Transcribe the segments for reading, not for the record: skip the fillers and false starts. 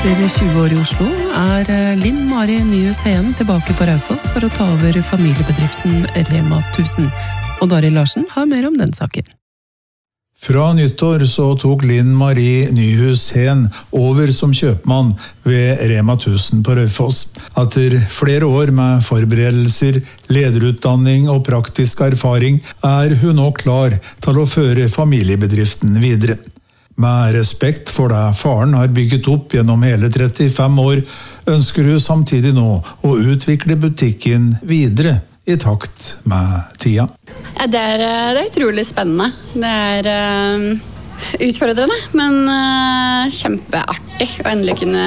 Etter 20 år I Oslo Linn Mari Nyhus Heen tilbake på Raufoss for å ta over familiebedriften Rema 1000. Og Dari Larsen har mer om den saken. Fra nyttår så tok Linn Mari Nyhus Heen over som kjøpmann ved Rema 1000 på Raufoss. Etter flere år med forberedelser, lederutdanning og praktisk erfaring hun nå klar til å føre familiebedriften videre. Med respekt for det faren har bygget opp gjennom hele 35 år, ønsker hun samtidig nå å utvikle butikken videre I takt med tida. Ja, det er utrolig spennende. Det utfordrende, men kjempeartig å endelig kunne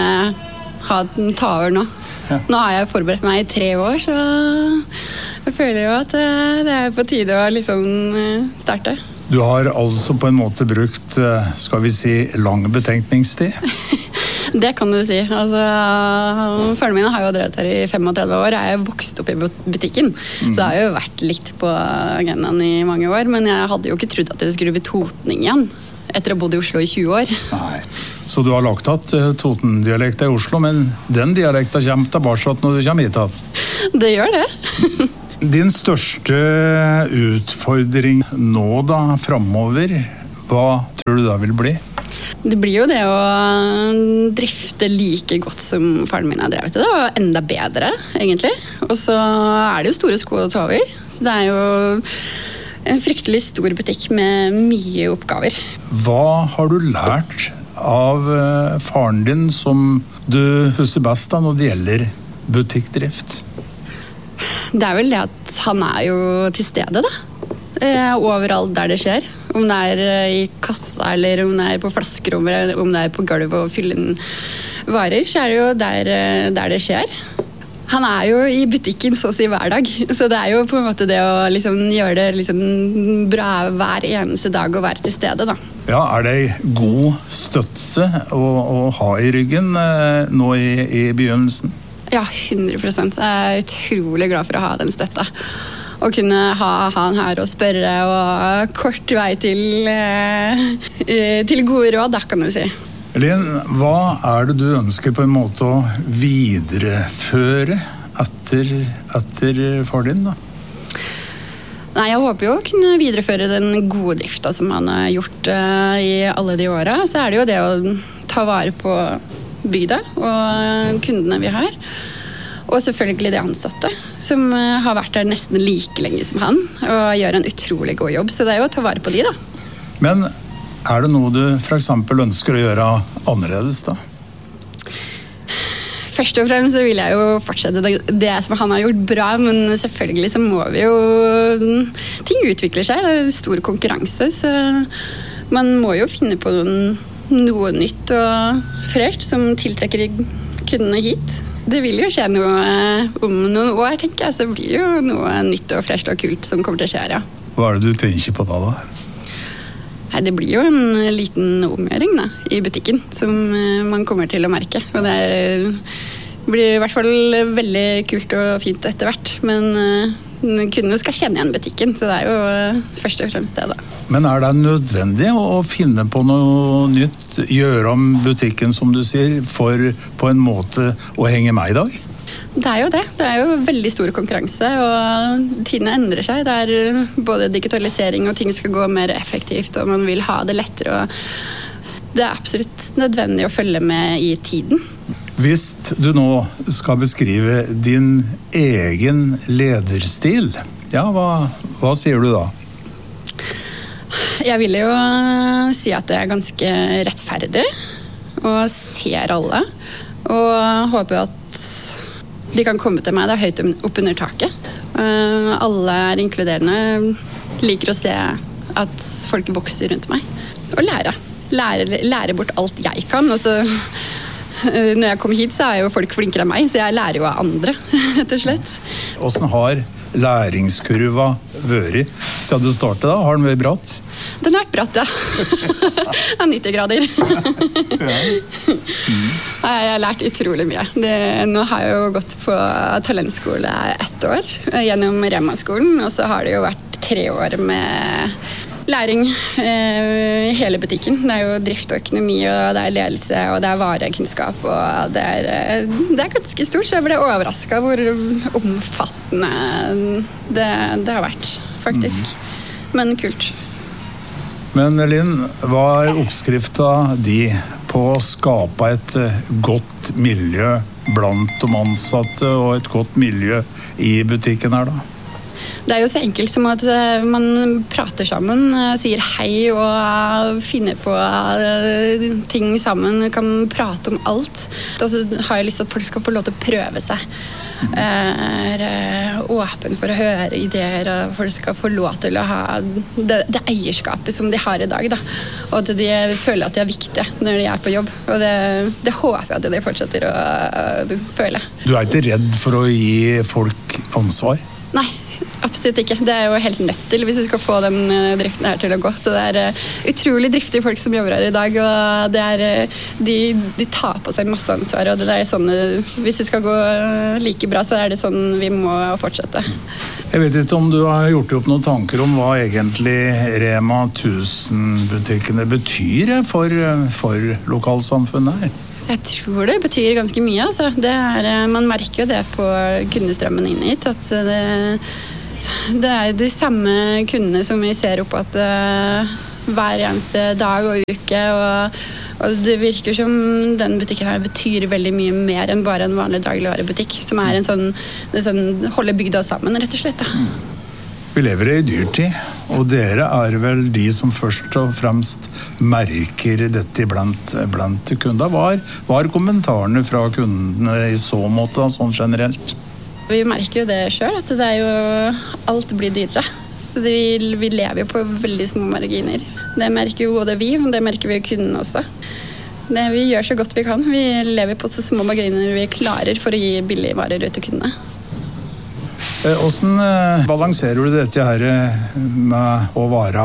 ta over nå. Ja. Nå har jeg forberedt meg I 3 år, så jeg føler jo at det på tide å liksom starte. Du har altså på en måte brukt, skal vi si, lang betenkningstid? Det kan du si. Altså, følgene mine har jo drevet her I 35 år. Jeg vokst opp I butikken, så det har jo vært litt på agendaen I mange år, men jeg hadde jo ikke trodd at det skulle bli totning igjen, etter å ha bodd I Oslo I 20 år. Nei. Så du har lagt tatt Toten-dialekta I Oslo, men den dialekta kommer tilbake når du kommer hit tatt? Det gjør det. Din største utfordring nå da, fremover, hva tror du da vil bli? Det blir jo det å drifte like godt som faren min har drevet det, og enda bedre, egentlig. Og så det jo store sko å ta over, så det jo en fryktelig stor butikk med mye oppgaver. Hva har du lært av faren din som du husker best da når det gjelder butikkdrift? Det vel det at han jo til stede da. Overalt der det skjer. Om det I kassa, eller om det på flaskerommet, eller om det på gulvet og fylle inn varer, så det jo der det skjer. Han jo I butikken så å si hver dag, så det jo på en måte det å liksom gjøre det liksom bra hver eneste dag og være til stede da. Ja, det god støtte å ha I ryggen nå I begynnelsen? Ja, 100%. Jeg utrolig glad for å ha den støtta. Å kunne ha han her og spørre, og kort vei til gode råd, da kan du si. Linn, hva det du ønsker på en måte å videreføre etter far din da? Nei, jeg håper jo å kunne videreføre den gode drifta som han har gjort I alle de årene. Så det jo det å ta vare på bygda og kundene vi har. Og selvfølgelig de ansatte, som har vært der nesten like lenge som han, og gjør en utrolig god jobb. Så det jo å ta vare på de da. Men det noe du for eksempel ønsker å gjøre annerledes da? Først og fremst så vil jeg jo fortsette det som han har gjort bra, men selvfølgelig så må vi jo... Ting utvikler seg, det stor konkurranse, så man må jo finne på noe nytt og fresh som tiltrekker kundene hit. Det vil jo skje noe om noen år, tenker jeg, så blir jo noe nytt og fresh og kult som kommer til å skje, ja. Hva det du tenker på da? Nei, det blir jo en liten omgjøring da, I butikken som man kommer til å merke. Og det blir I hvert fall veldig kult og fint etter hvert, men kundene skal kjenne igjen butikken, så det jo først og fremst det da. Men det nødvendig å finne på noe nytt, gjøre om butikken som du sier, for på en måte å henge med I dag? Det jo det. Det jo veldig stor konkurranse, og tidene endrer seg. Det både digitalisering og ting skal gå mer effektivt, og man vil ha det lettere. Og det absolutt nødvendig å følge med I tiden. Hvis du nå skal beskrive din egen lederstil, ja, hva sier du da? Jeg vil jo si at det ganske rettferdig, og ser alle, og håper at de kan komme til meg, det høyt opp under taket. Alle inkluderende, liker å se at folk vokser rundt meg, og lære bort alt jeg kan, og så... Når jeg kom hit så jo folk flinkere enn meg, så jeg lærer jo av andre, rett og slett. Hvordan har læringskurva vært siden du startet da? Har den vært bratt? Den har vært bratt, ja. 90 grader. Jeg har lært utrolig mye. Nå har jeg jo gått på talentskole 1 år gjennom Rema-skolen, og så har det jo vært 3 år med læring i hele butikken. Det jo drift og økonomi, og det ledelse, og det varekunnskap, og det er ganske stort, så jeg ble overrasket hvor omfattende det har vært, faktisk. Men kult. Men Linn, hva oppskrifta di på å skape et godt miljø blant de ansatte og et godt miljø i butikken her da? Det jo så enkelt som at man prater sammen, sier hei og finner på ting sammen, kan prate om alt. Og så har jeg lyst til at folk skal få lov til å prøve seg. Åpen for å høre ideer, og folk skal få lov til å ha det eierskapet som de har i dag. Da. Og at de føler at de viktige når de på jobb. Og det håper jeg at de fortsetter å føle. Du ikke redd for å gi folk ansvar? Nei, absolutt ikke. Det jo helt nødt til hvis vi skal få den driften her til å gå. Så det utrolig driftige folk som jobber her i dag, og de tar på seg masse ansvar. Og det sånn, hvis det skal gå like bra, så det sånn vi må fortsette. Jeg vet ikke om du har gjort opp noen tanker om hva egentlig Rema 1000-butikkene betyr for lokalsamfunnet her? Jeg tror det betyr ganske mye. Altså. Man merker jo det på kundestrømmen inn hit, at det de samme kundene som vi ser opp at hver eneste dag og uke, og det virker som den butikken her betyr veldig mye mer enn bare en vanlig dagligvarebutikk, som en sånn holder bygda sammen, rett og slett. Da. Vi lever i dyrtid, og dere vel de som først og fremst merker dette blant kunder. Hva kommentarene fra kundene i så måte, sånn generelt? Vi merker jo det selv, at det jo alt blir dyrere. Så vi lever jo på veldig små marginer. Det merker jo både vi, og det merker vi jo kundene også. Vi gjør så godt vi kan. Vi lever på så små marginer vi klarer for å gi billige varer ut til kundene. Hvordan balanserer du dette her med å være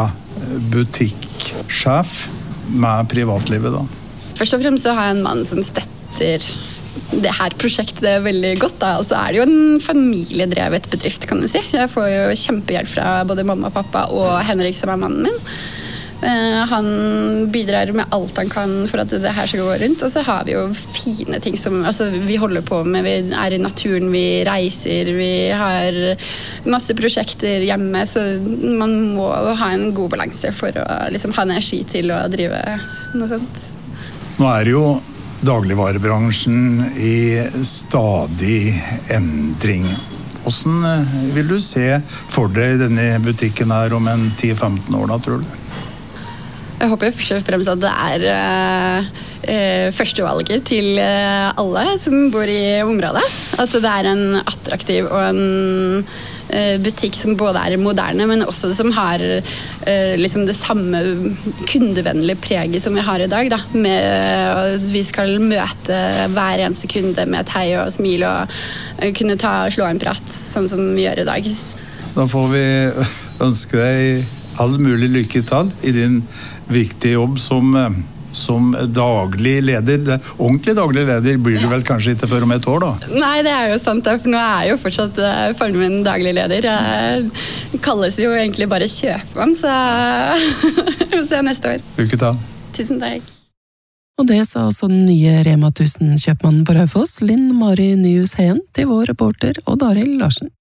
butikksjef med privatlivet da? Først og fremst så har jeg en mann som støtter det her prosjektet veldig godt. Da. Og så det jo en familiedrevet bedrift, kan jeg si. Jeg får jo kjempehjelp fra både mamma og pappa og Henrik, som mannen min. Han bidrar med alt han kan for at det her skal gå rundt, og så har vi jo fine ting som vi holder på med. Vi i naturen, vi reiser, vi har masse prosjekter hjemme, så man må ha en god balanse for å liksom ha energi til å drive noe sånt. Nå det jo dagligvarebransjen i stadig endring. Hvordan vil du se for deg denne butikken her om 10-15 år da, tror du? Jeg håper først og fremst at det førstevalget til alle som bor i området. At det en attraktiv og en butikk som både moderne, men også som har liksom det samme kundevennlige preget som vi har i dag. Da. Med at vi skal møte hver eneste kunde med et hei og smil og kunne slå en prat, sånn som vi gjør i dag. Da får vi ønske deg all mulig lykke til i din viktige jobb som daglig leder. Ordentlig daglig leder blir du vel kanskje ikke før om et år da? Nei, det jo sant, for nå jo fortsatt faren min daglig leder. Jeg kalles jo egentlig bare kjøpmann, så vi får se neste år. Lykke til. Tusen takk. Og det sa altså den nye Rema 1000-kjøpmannen på Raufoss, Linn Mari Nyhus Heen, til vår reporter Odd Arild Larsen.